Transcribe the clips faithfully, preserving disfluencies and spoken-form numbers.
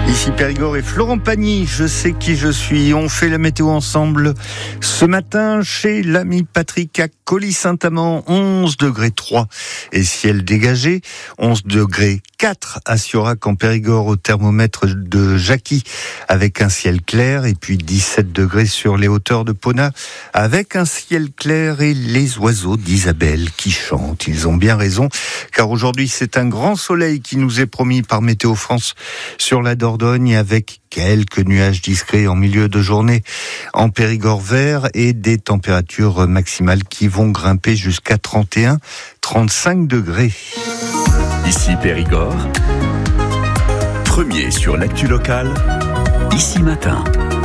Ici Périgord et Florent Pagny, je sais qui je suis. On fait la météo ensemble ce matin chez l'ami Patrick à Colly-Saint-Amand, onze degrés trois et ciel dégagé, onze degrés quatre à Siorac en Périgord au thermomètre de Jacky avec un ciel clair et puis dix-sept degrés sur les hauteurs de Pona avec un ciel clair et les oiseaux d'Isabelle qui chantent. Ils ont bien raison car aujourd'hui c'est un grand soleil qui nous est promis par Météo France sur la Dordogne avec quelques nuages discrets en milieu de journée en Périgord vert et des températures maximales qui vont grimper jusqu'à trente et un à trente-cinq degrés. Ici Périgord, premier sur l'actu locale, ici matin.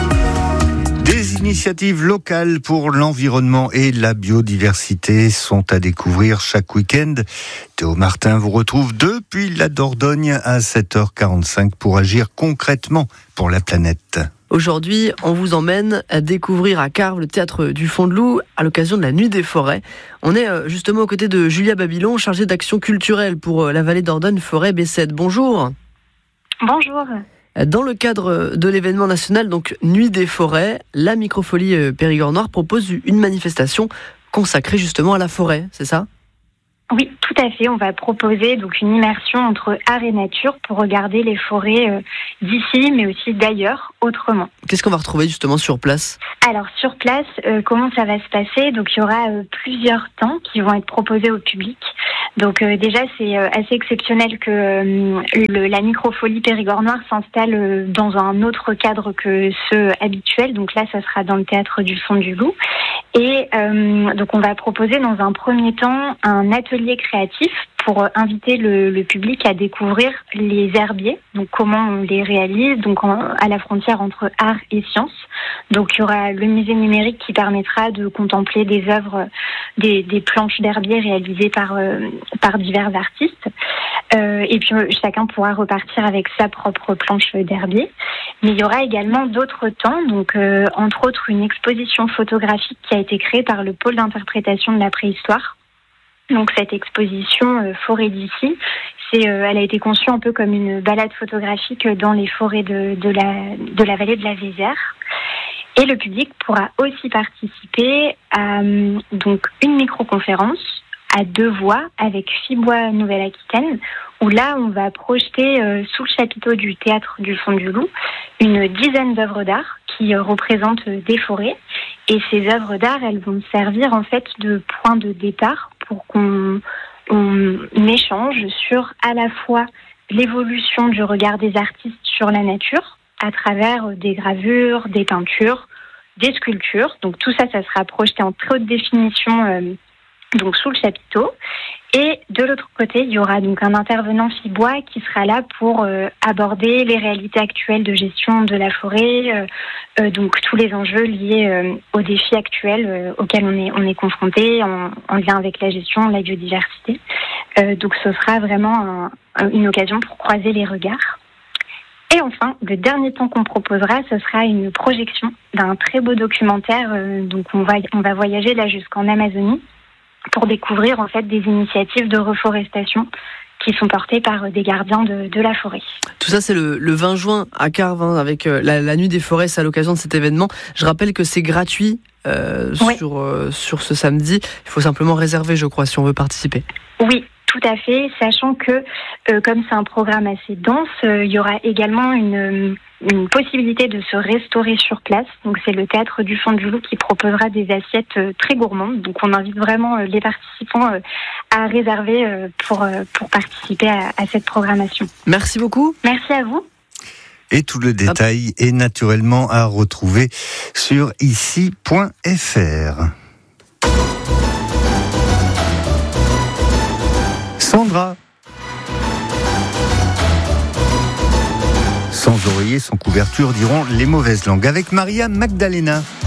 Des initiatives locales pour l'environnement et la biodiversité sont à découvrir chaque week-end. Théo Martin vous retrouve depuis la Dordogne à sept heures quarante-cinq pour agir concrètement pour la planète. Aujourd'hui, on vous emmène à découvrir à Carves le théâtre du Fond de Loup à l'occasion de la Nuit des Forêts. On est justement aux côtés de Julia Babylon, chargée d'action culturelle pour la vallée Dordogne Forêt Bessède. Bonjour. Bonjour. Dans le cadre de l'événement national, donc Nuit des Forêts, la Microfolie Périgord Nord propose une manifestation consacrée justement à la forêt, c'est ça ? Oui, tout à fait. On va proposer donc une immersion entre art et nature pour regarder les forêts euh, d'ici, mais aussi d'ailleurs, autrement. Qu'est-ce qu'on va retrouver justement sur place ? Alors sur place, euh, comment ça va se passer ? Donc il y aura euh, plusieurs temps qui vont être proposés au public. Donc euh, déjà c'est euh, assez exceptionnel que euh, le, la Microfolie Périgord Noir s'installe euh, dans un autre cadre que ceux habituels. Donc là, ça sera dans le théâtre du Fond du Loup. Et euh, donc on va proposer dans un premier temps un atelier créatif pour inviter le, le public à découvrir les herbiers, donc comment on les réalise, donc en, à la frontière entre art et science. Donc il y aura le musée numérique qui permettra de contempler des œuvres, des, des planches d'herbiers réalisées par euh, par divers artistes. Euh, et puis chacun pourra repartir avec sa propre planche d'herbier. Mais il y aura également d'autres temps, donc euh, entre autres une exposition photographique qui a été créée par le pôle d'interprétation de la préhistoire. Donc cette exposition euh, Forêt d'ici, c'est, euh, elle a été conçue un peu comme une balade photographique dans les forêts de, de, la, de la vallée de la Vézère. Et le public pourra aussi participer à euh, donc une micro-conférence à deux voix avec Fibois Nouvelle-Aquitaine, où là on va projeter euh, sous le chapiteau du théâtre du Fond du Loup une dizaine d'œuvres d'art qui euh, représentent euh, des forêts. Et ces œuvres d'art, elles vont servir en fait de point de départ pour qu'on on échange sur à la fois l'évolution du regard des artistes sur la nature à travers des gravures, des peintures, des sculptures. Donc tout ça, ça sera projeté en très haute définition euh, donc sous le chapiteau. Et de l'autre côté, il y aura donc un intervenant Fibois qui sera là pour euh, aborder les réalités actuelles de gestion de la forêt, euh, euh, donc tous les enjeux liés euh, aux défis actuels euh, auxquels on est on est confronté en, en lien avec la gestion, la biodiversité. Euh, donc ce sera vraiment un, une occasion pour croiser les regards. Et enfin, le dernier temps qu'on proposera, ce sera une projection d'un très beau documentaire. Euh, donc on va on va voyager là jusqu'en Amazonie pour découvrir en fait des initiatives de reforestation qui sont portées par des gardiens de, de la forêt. Tout ça, c'est le, le vingt juin à Carves, hein, avec euh, la, la Nuit des Forêts, c'est à l'occasion de cet événement. Je rappelle que c'est gratuit euh, oui. sur, euh, sur ce samedi. Il faut simplement réserver, je crois, si on veut participer. Oui, tout à fait, sachant que euh, comme c'est un programme assez dense, euh, il y aura également une... une possibilité de se restaurer sur place. Donc c'est le théâtre du Fond du Loup qui proposera des assiettes très gourmandes. Donc on invite vraiment les participants à réserver pour, pour participer à, à cette programmation. Merci beaucoup. Merci à vous. Et tout le détail Hop. est naturellement à retrouver sur ici point f r. Sandra. Sans oreiller, sans couverture, diront les mauvaises langues. Avec Maria Magdalena.